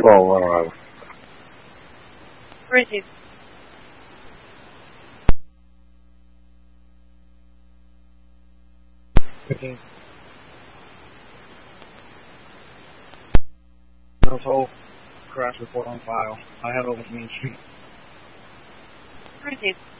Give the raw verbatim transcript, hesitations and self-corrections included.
Oh, uh, Receive. fifteen. North Hole. Crash report on file. I have over Main Street. Receive.